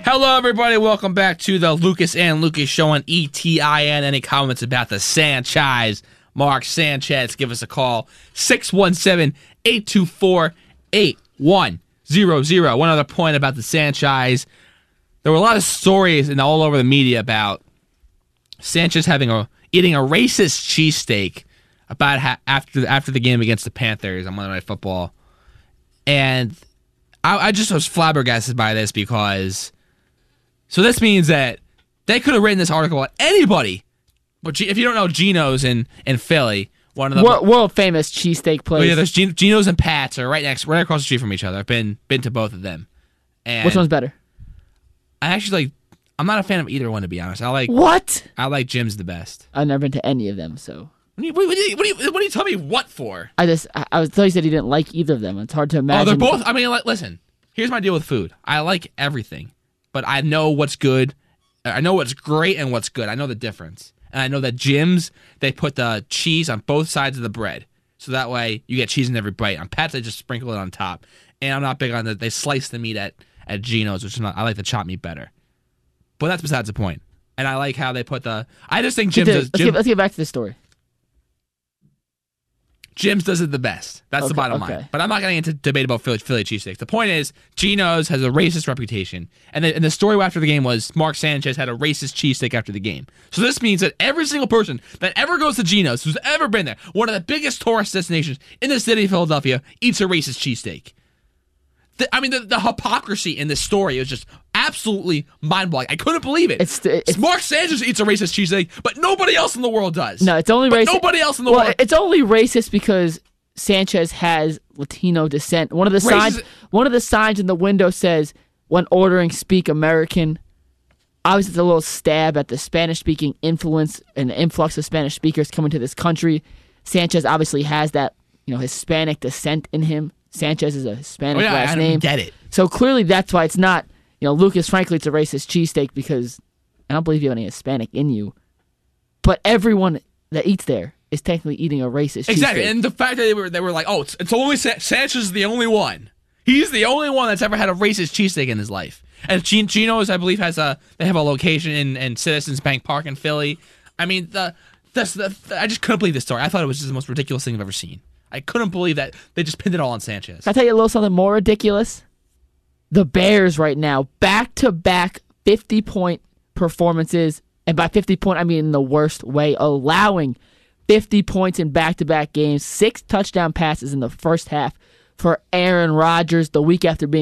Hello, everybody. Welcome back to the Lucas and Lucas Show on ETIN. Any comments about the Sanchez, Mark Sanchez, give us a call. 617-824-8100. One other point about the Sanchez. There were a lot of stories all over the media about Sanchez eating a racist cheesesteak about after the game against the Panthers on Monday Night Football. And I just was flabbergasted by this because... So this means that they could have written this article about anybody. But if you don't know Geno's in Philly, one of the world famous cheesesteak place. Oh yeah, there's Geno's and Pat's are right across the street from each other. I've been to both of them. And which one's better? I'm not a fan of either one, to be honest. What? I like Jim's the best. I've never been to any of them, so. What do you tell me what for? I thought you said he didn't like either of them. It's hard to imagine. Oh, they're both. I mean, listen. Here's my deal with food. I like everything. But I know what's good. I know what's great and what's good. I know the difference. And I know that Jim's, they put the cheese on both sides of the bread. So that way you get cheese in every bite. On Pat's, they just sprinkle it on top. And I'm not big on they slice the meat at Geno's, which is not, I like the chopped meat better. But that's besides the point. And I like how they put I just think Jim's let's get back to the story. Jim's does it the best. That's the bottom line. But I'm not getting into debate about Philly cheesesteaks. The point is, Geno's has a racist reputation. And the story after the game was Mark Sanchez had a racist cheesesteak after the game. So this means that every single person that ever goes to Geno's, who's ever been there, one of the biggest tourist destinations in the city of Philadelphia, eats a racist cheesesteak. The hypocrisy in this story is just absolutely mind-blowing. I couldn't believe it. It's Mark Sanchez eats a racist cheesesteak, but nobody else in the world does. No, it's only racist. Nobody else in the world. It's only racist because Sanchez has Latino descent. One of the signs in the window says, "When ordering, speak American." Obviously, it's a little stab at the Spanish-speaking influence and the influx of Spanish speakers coming to this country. Sanchez obviously has that, Hispanic descent in him. Sanchez is a Hispanic last name. I get it. So clearly that's why it's not, Lucas, frankly, it's a racist cheesesteak because I don't believe you have any Hispanic in you. But everyone that eats there is technically eating a racist cheesesteak. Exactly, and the fact that they were like, oh, it's only Sanchez is the only one. He's the only one that's ever had a racist cheesesteak in his life. And Geno's, I believe, they have a location in Citizens Bank Park in Philly. I mean, I just couldn't believe this story. I thought it was just the most ridiculous thing I've ever seen. I couldn't believe that they just pinned it all on Sanchez. Can I tell you a little something more ridiculous? The Bears right now, back-to-back 50-point performances, and by 50-point, I mean in the worst way, allowing 50 points in back-to-back games, 6 touchdown passes in the first half for Aaron Rodgers the week after being